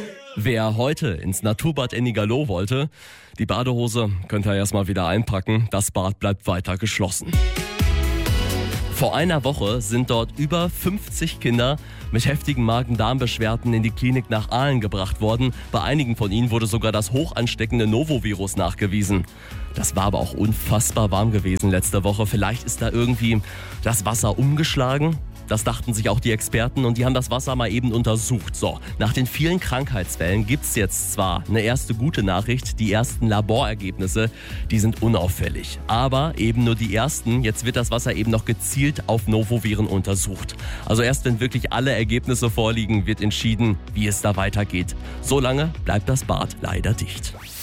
Wer heute ins Naturbad Ennigerloh wollte, die Badehose könnt ihr erstmal wieder einpacken. Das Bad bleibt weiter geschlossen. Vor einer Woche sind dort über 50 Kinder mit heftigen Magen-Darm-Beschwerden in die Klinik nach Aalen gebracht worden. Bei einigen von ihnen wurde sogar das hochansteckende Novovirus nachgewiesen. Das war aber auch unfassbar warm gewesen letzte Woche. Vielleicht ist da irgendwie das Wasser umgeschlagen. Das dachten sich auch die Experten und die haben das Wasser mal eben untersucht. So, nach den vielen Krankheitsfällen gibt's jetzt zwar eine erste gute Nachricht, die ersten Laborergebnisse, die sind unauffällig. Aber eben nur die ersten, jetzt wird das Wasser eben noch gezielt auf Novoviren untersucht. Also erst wenn wirklich alle Ergebnisse vorliegen, wird entschieden, wie es da weitergeht. Solange bleibt das Bad leider dicht.